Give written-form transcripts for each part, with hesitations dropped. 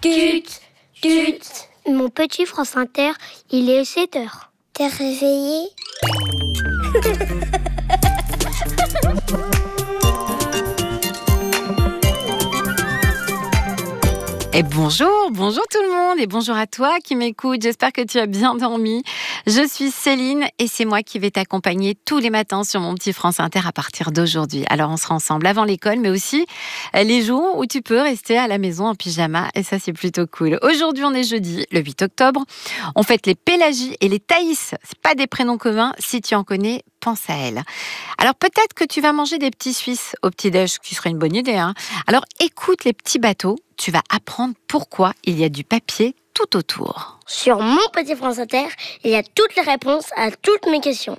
Tut, tut. Mon petit France Inter, il est 7h. T'es réveillé? Et bonjour tout le monde et bonjour à toi qui m'écoute, j'espère que tu as bien dormi. Je suis Céline et c'est moi qui vais t'accompagner tous les matins sur mon petit France Inter à partir d'aujourd'hui. Alors on sera ensemble avant l'école mais aussi les jours où tu peux rester à la maison en pyjama et ça c'est plutôt cool. Aujourd'hui on est jeudi, le 8 octobre, on fête les Pélagie et les Thaïs, c'est pas des prénoms communs, si tu en connais, pense à elles. Alors peut-être que tu vas manger des petits Suisses au petit-déj, ce qui serait une bonne idée. Alors écoute les petits bateaux, tu vas apprendre pourquoi il y a du papier tout autour. Sur mon petit France Inter, il y a toutes les réponses à toutes mes questions.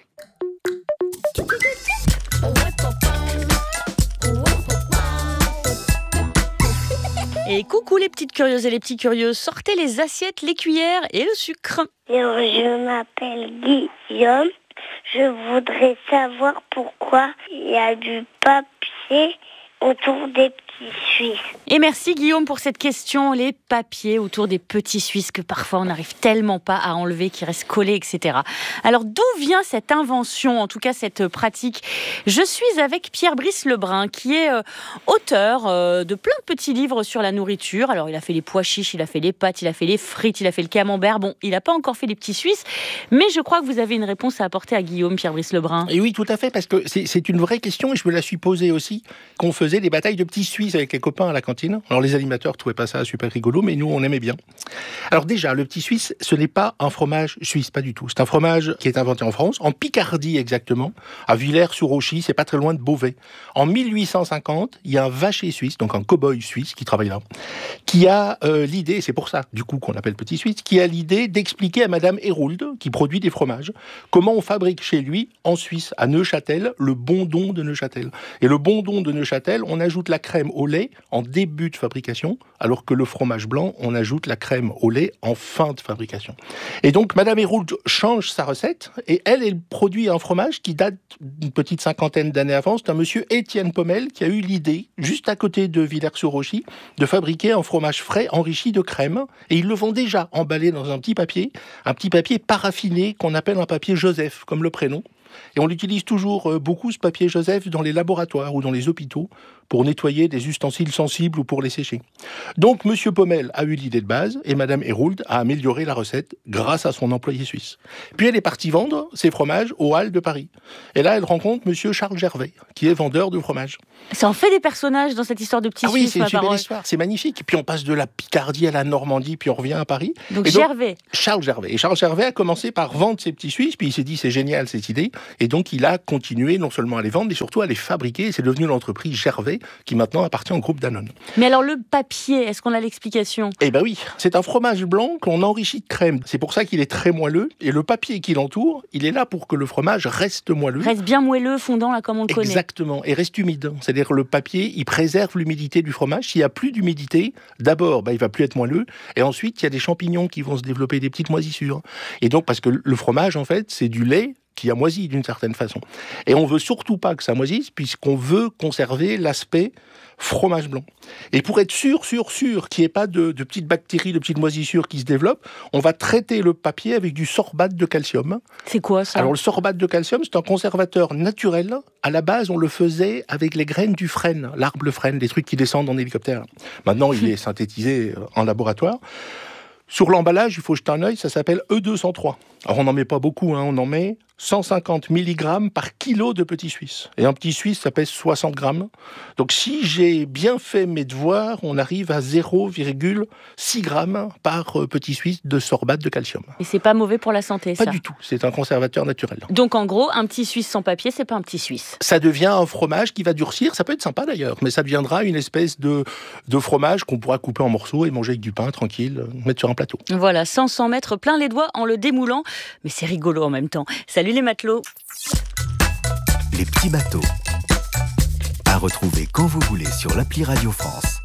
Et coucou les petites curieuses et les petits curieux, sortez les assiettes, les cuillères et le sucre. Je m'appelle Guillaume. Je voudrais savoir pourquoi il y a du papier autour des petits Suisses. Et merci Guillaume pour cette question, les papiers autour des petits Suisses que parfois on n'arrive tellement pas à enlever, qui restent collés, etc. Alors d'où vient cette invention, en tout cas cette pratique? Je suis avec Pierre-Brice Lebrun qui est auteur de plein de petits livres sur la nourriture. Alors il a fait les pois chiches, il a fait les pâtes, il a fait les frites, il a fait le camembert. Bon, il n'a pas encore fait les petits Suisses, mais je crois que vous avez une réponse à apporter à Guillaume, Pierre-Brice Lebrun. Et oui, tout à fait, parce que c'est une vraie question et je me la suis posée aussi, qu'on faisait des batailles de petits Suisses avec les copains à la cantine. Alors les animateurs trouvaient pas ça super rigolo, mais nous on aimait bien. Alors déjà, le petit Suisse, ce n'est pas un fromage suisse, pas du tout. C'est un fromage qui est inventé en France, en Picardie exactement, à Villers-sur-Auchy, c'est pas très loin de Beauvais. En 1850, il y a un vacher suisse, donc un cow-boy suisse qui travaille là, qui a l'idée, c'est pour ça du coup qu'on l'appelle petit Suisse, qui a l'idée d'expliquer à Madame Hérould, qui produit des fromages, comment on fabrique chez lui, en Suisse, à Neuchâtel, le Bondon de Neuchâtel. Et le Bondon de Neuchâtel, on ajoute la crème au lait en début de fabrication, alors que le fromage blanc, on ajoute la crème au lait en fin de fabrication. Et donc, Madame Hérould change sa recette, et elle produit un fromage qui date d'une petite cinquantaine d'années avant. C'est un monsieur Étienne Pommel qui a eu l'idée, juste à côté de Villers-sur-Auchy, de fabriquer un fromage frais enrichi de crème, et ils le vend déjà emballé dans un petit papier paraffiné qu'on appelle un papier Joseph, comme le prénom. Et on l'utilise toujours beaucoup, ce papier Joseph, dans les laboratoires ou dans les hôpitaux pour nettoyer des ustensiles sensibles ou pour les sécher. Donc, Monsieur Pommel a eu l'idée de base et Madame Hérould a amélioré la recette grâce à son employé suisse. Puis elle est partie vendre ses fromages aux Halles de Paris. Et là, elle rencontre Monsieur Charles Gervais, qui est vendeur de fromages. Ça en fait des personnages dans cette histoire de petits Suisses. Oui, c'est une super histoire, c'est magnifique. Puis on passe de la Picardie à la Normandie, puis on revient à Paris. Donc Gervais. Charles Gervais. Et Charles Gervais a commencé par vendre ses petits Suisses, puis il s'est dit c'est génial cette idée. Et donc il a continué non seulement à les vendre, mais surtout à les fabriquer. Et c'est devenu l'entreprise Gervais, qui maintenant appartient au groupe Danone. Mais alors le papier, est-ce qu'on a l'explication? Eh ben oui, c'est un fromage blanc qu'on enrichit de crème. C'est pour ça qu'il est très moelleux. Et le papier qui l'entoure, il est là pour que le fromage reste moelleux. Reste bien moelleux, fondant là comme on le connaît. Exactement, et reste humide. C'est-à-dire que le papier, il préserve l'humidité du fromage. S'il n'y a plus d'humidité, d'abord, il va plus être moelleux. Et ensuite, il y a des champignons qui vont se développer, des petites moisissures. Et donc, parce que le fromage, en fait, c'est du lait qui a moisi d'une certaine façon. Et on veut surtout pas que ça moisisse, puisqu'on veut conserver l'aspect fromage blanc. Et pour être sûr qu'il n'y ait pas de petites bactéries, de petites moisissures qui se développent, on va traiter le papier avec du sorbate de calcium. C'est quoi ça? Alors le sorbate de calcium, c'est un conservateur naturel. À la base, on le faisait avec les graines du frêne, l'arbre frêne, des trucs qui descendent en hélicoptère. Maintenant, il est synthétisé en laboratoire. Sur l'emballage, il faut jeter un œil, ça s'appelle E203. Alors on n'en met pas beaucoup, on en met 150 mg par kilo de petits Suisses. Et un petit Suisse, ça pèse 60 grammes. Donc si j'ai bien fait mes devoirs, on arrive à 0,6 grammes par petit Suisse de sorbate de calcium. Et c'est pas mauvais pour la santé, ça? Pas du tout, c'est un conservateur naturel. Donc en gros, un petit Suisse sans papier, c'est pas un petit Suisse. Ça devient un fromage qui va durcir, ça peut être sympa d'ailleurs, mais ça deviendra une espèce de fromage qu'on pourra couper en morceaux et manger avec du pain tranquille, mettre sur un plateau. Voilà, sans s'en mettre plein les doigts en le démoulant, mais c'est rigolo en même temps. Salut les matelots. Les petits bateaux. À retrouver quand vous voulez sur l'appli Radio France.